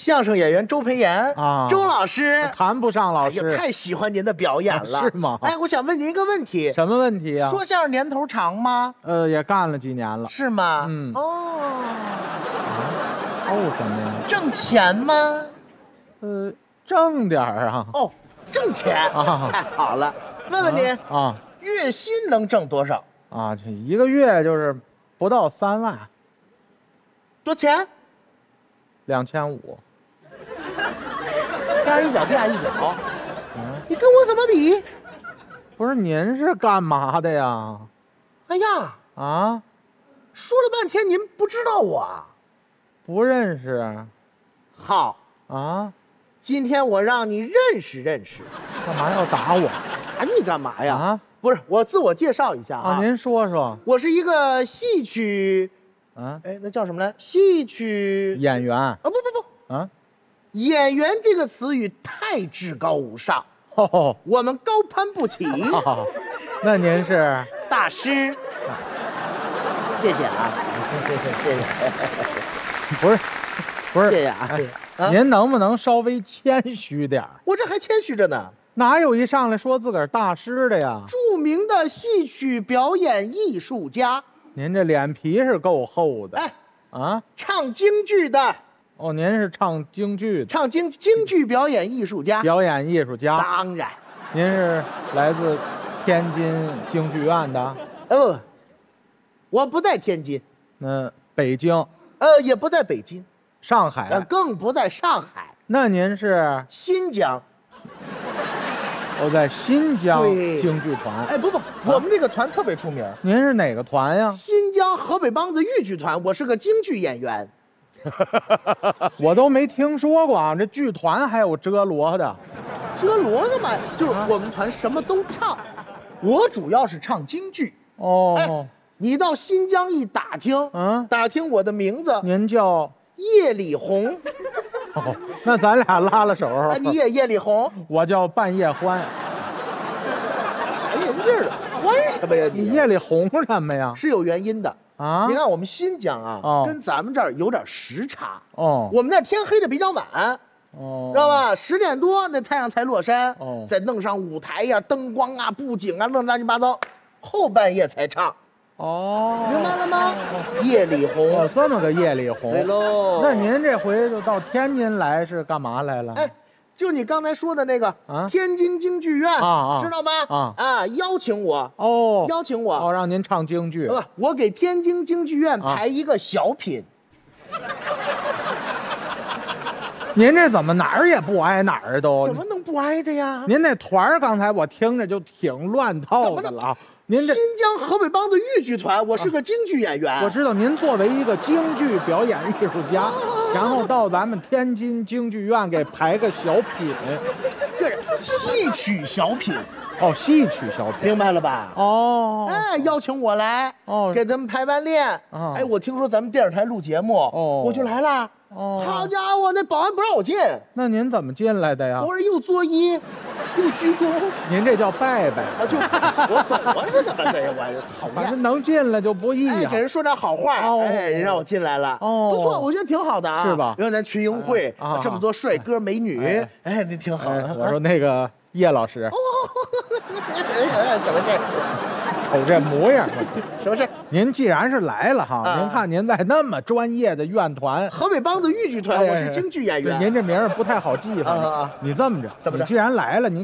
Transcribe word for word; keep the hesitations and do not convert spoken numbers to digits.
相声演员周培炎啊， 周老师， 谈不上老师， 哎呀，太喜欢您的表演了， 啊、是吗？ 哎，我想问您一个问题， 什么问题啊？ 说相声年头长吗？ 呃，也干了几年了， 是吗？ 嗯， 哦， 哦什么呀？ 挣钱吗？ 呃，挣点儿啊。 哦，挣钱啊， 太好了。问问您啊，啊月薪能挣多少？ 啊，这一个月就是不到三万， 多钱？ 两千五。 天上一脚地下一脚， 嗯， 你跟我怎么比？ 不是，您是干嘛的呀？ 哎呀， 啊， 说了半天您不知道我， 不认识。 好啊， 今天我让你认识认识。 干嘛要打我？ 打你干嘛呀？ 啊， 不是，我自我介绍一下啊， 啊，您说说。 我是一个戏曲， 啊， 哎，那叫什么来？戏曲演员。啊， 哦，不不不， 啊， 演员这个词语太至高无上， 哦， 我们高攀不起。 哦，那您是大师，谢谢啊，谢谢谢谢， 不是不是？ 谢谢啊，啊您能不能稍微谦虚点儿？ 我这还谦虚着呢。 哪有一上来说自个儿大师的呀？ 著名的戏曲表演艺术家， 您这脸皮是够厚的。 哎， 啊， 唱京剧的， 哦，您是唱京剧的， 唱京京剧表演艺术家。 表演艺术家。 当然， 您是来自天津京剧院的？ 呃，我不在天津， 那北京、 呃，也不在北京， 上海？ 呃，更不在上海。 那您是？ 新疆。 我在新疆对京剧团。 哎，不不，我们这个团特别出名。 您是哪个团呀？ 新疆河北梆子豫剧团，我是个京剧演员。 我都没听说过啊，这剧团还有遮罗的。 遮罗干嘛呀？就是我们团什么都唱，我主要是唱京剧。 哦， 哎，你到新疆一打听， 嗯， 打听我的名字， 您叫叶里红。 哦，那咱俩拉了手。 啊，你也叶里红？ 我叫半夜欢。 哎人劲儿了，欢什么呀你？ 你夜里红什么呀？ 是有原因的啊！ 你看我们新疆啊， 哦跟咱们这儿有点时差。 哦， 我们那儿天黑的比较晚。 哦， 知道吧？十点多那太阳才落山， 哦， 再弄上舞台呀、灯光啊、布景啊，弄乱七八糟，后半夜才唱。 哦， 明白了吗？夜里红。 哦，这么个夜里红。 对喽。 那您这回就到天津来是干嘛来了？ 哎，就你刚才说的那个啊， 天津京剧院啊啊， 知道吗？ 啊啊，邀请我哦， 邀请我哦，让您唱京剧。 不，我给天津京剧院排一个小品。 您这怎么哪儿也不挨哪儿都？ 怎么能不挨着呀？ 您那团儿刚才我听着就挺乱套的了。您这新疆河北梆子豫剧团，我是个京剧演员。 我知道您作为一个京剧表演艺术家，然后到咱们天津京剧院给排个小品， 这是戏曲小品。 哦，戏曲小品， 明白了吧？ 哦， 哎，邀请我来， 哦， 给咱们排完练。 哦， 哎，我听说咱们电视台录节目， 哦， 我就来了。 哦， 好家伙，那保安不让我进。 那您怎么进来的呀？ 我是又作揖，又鞠躬。 您这叫拜拜啊，就我懂，我是怎么的呀？我讨厌。 反正能进来就不易呀。 哎，给人说点好话， 哦， 哎，人让我进来了。 哦， 不错，我觉得挺好的啊， 是吧？ 因为咱群英会啊， 这么多帅哥美女，哎，那挺好的。 我说那个叶老师， 哦，什么事？ 瞅这模样， 什么事？ 您既然是来了哈， 啊、 您看您在那么专业的院团， 河北梆子豫剧团，哎、我是京剧演员。 您这名儿不太好记， 啊啊！ 你这么着， 怎么着？ 你既然来了，您。